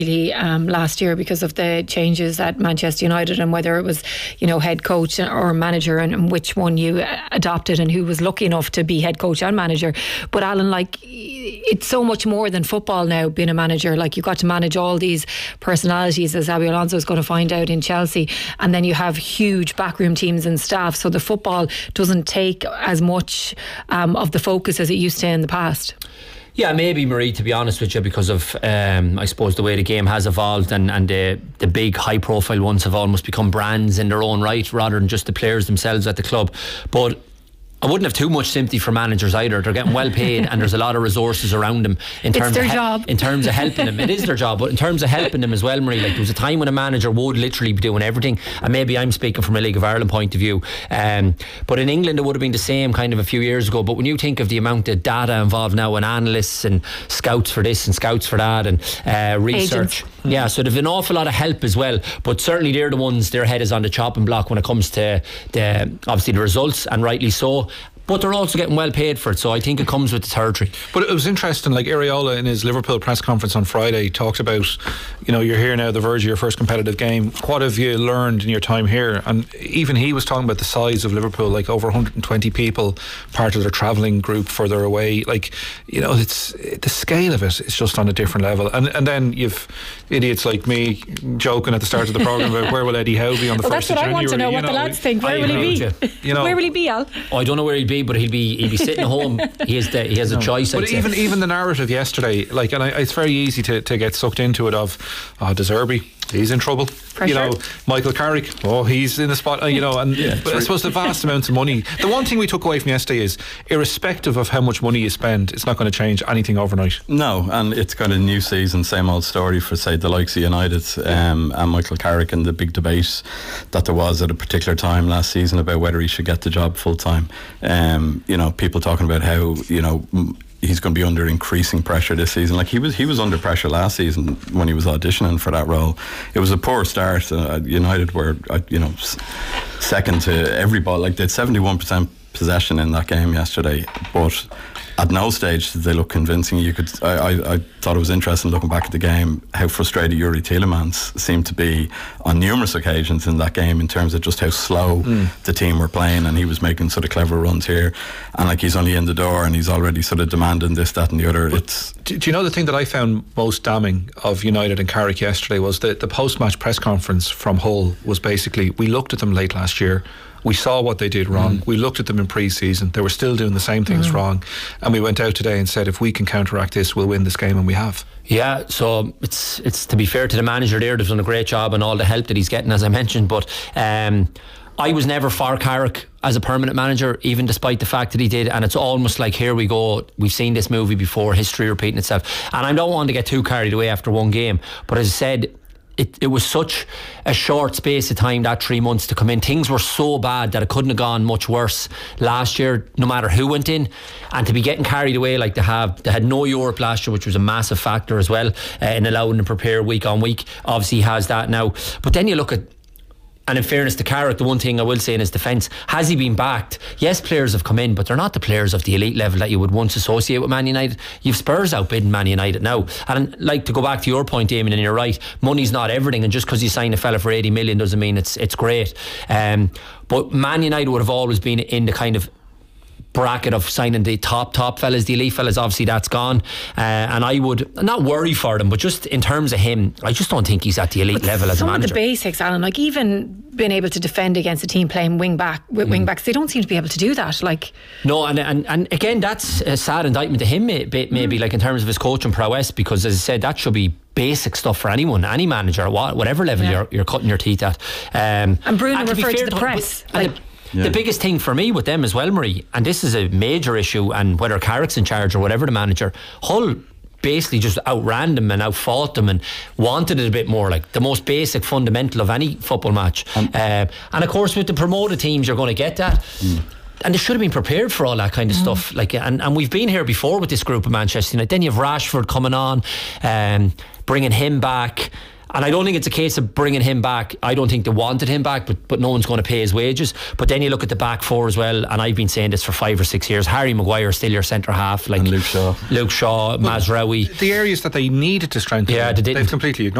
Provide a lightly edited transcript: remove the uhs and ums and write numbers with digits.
last year because of the changes at Manchester United, and whether it was, head coach or manager, and which one you adopted and who was lucky enough to be head coach and manager. But Alan, it's so much more than football now, being a manager. You've got to manage all these personalities, as Xabi Alonso is going to find out in Chelsea, and then you have huge backroom teams and staff, so the football doesn't take as much of the focus as it used to in the past. Yeah, maybe, Marie, to be honest with you, because of I suppose the way the game has evolved, and the big high profile ones have almost become brands in their own right rather than just the players themselves at the club. But I wouldn't have too much sympathy for managers either. They're getting well paid and there's a lot of resources around them in terms of job. In terms of helping them. It is their job, but in terms of helping them as well, Marie, there was a time when a manager would literally be doing everything, and maybe I'm speaking from a League of Ireland point of view, but in England it would have been the same kind of a few years ago. But when you think of the amount of data involved now, and analysts and scouts for this and scouts for that, and research, yeah, so they've an awful lot of help as well. But certainly they're the ones, their head is on the chopping block when it comes to obviously the results, and rightly so. But they're also getting well paid for it, so I think it comes with the territory. But it was interesting, Iraola in his Liverpool press conference on Friday talked about, you're here now, the verge of your first competitive game. What have you learned in your time here? And even he was talking about the size of Liverpool, over 120 people, part of their travelling group further away. It's the scale of it is just on a different level. And then you've idiots like me joking at the start of the programme about where will Eddie Howe be on the 1st of January. That's what I want to know, what the lads think. Where will he be? Where will he be, Al? I don't know where he'll be, but he'll be sitting at home. He has a choice. But even the narrative yesterday, it's very easy to get sucked into it of De Zerbi, he's in trouble. Pressure. Michael Carrick, he's in the spot. But I suppose the vast amounts of money. The one thing we took away from yesterday is, irrespective of how much money you spend, it's not going to change anything overnight. No, and it's kind of a new season, same old story for, say, the likes of United and Michael Carrick, and the big debate that there was at a particular time last season about whether he should get the job full time. People talking about how he's going to be under increasing pressure this season. He was under pressure last season when he was auditioning for that role. It was a poor start. United were second to every ball. They had 71% possession in that game yesterday, but at no stage did they look convincing. I thought it was interesting looking back at the game how frustrated Yuri Tielemans seemed to be on numerous occasions in that game, in terms of just how slow the team were playing, and he was making sort of clever runs here, and he's only in the door and he's already sort of demanding this, that and the other. Do you know the thing that I found most damning of United and Carrick yesterday was that the post-match press conference from Hull was basically, we looked at them late last year, we saw what they did wrong, we looked at them in pre-season, they were still doing the same things wrong, and we went out today and said, if we can counteract this, we'll win this game, and we have. Yeah, so it's to be fair to the manager there, they've done a great job and all the help that he's getting, as I mentioned, but I was never for Carrick as a permanent manager, even despite the fact that he did, and it's almost like, here we go, we've seen this movie before, history repeating itself, and I don't want to get too carried away after one game, but as I said, it was such a short space of time, that 3 months to come in. Things were so bad that it couldn't have gone much worse last year, no matter who went in, and to be getting carried away like they have. They had no Europe last year, which was a massive factor as well, in allowing them to prepare week on week. Obviously he has that now, but then you look at, and in fairness to Carrick, the one thing I will say in his defence, has he been backed? Yes, players have come in, but they're not the players of the elite level that you would once associate with Man United. You've Spurs outbidding Man United now, and to go back to your point, Damien, and you're right, money's not everything, and just because you sign a fella for 80 million doesn't mean it's great, but Man United would have always been in the kind of bracket of signing the top fellas, the elite fellas. Obviously that's gone, and I would not worry for them, but just in terms of him, I just don't think he's at the elite level as a manager. Some of the basics, Alan, even being able to defend against a team playing wing back with wing backs, they don't seem to be able to do that. No, and again, that's a sad indictment to him, maybe in terms of his coaching prowess, because as I said, that should be basic stuff for anyone, any manager, whatever level you're cutting your teeth at. And Bruno referred to the press. The biggest thing for me with them as well, Marie, and this is a major issue, and whether Carrick's in charge or whatever the manager, Hull basically just outran them and outfought them and wanted it a bit more, the most basic fundamental of any football match, and of course with the promoted teams you're going to get that, and they should have been prepared for all that kind of stuff, and we've been here before with this group of Manchester United. Then you have Rashford coming on, bringing him back, And I don't think it's a case of bringing him back. I don't think they wanted him back, but no one's going to pay his wages. But then you look at the back four as well, and I've been saying this for 5 or 6 years. Harry Maguire still your centre half, like and Luke Shaw, Mazraoui. The areas that they needed to strengthen, yeah, they've completely ignored.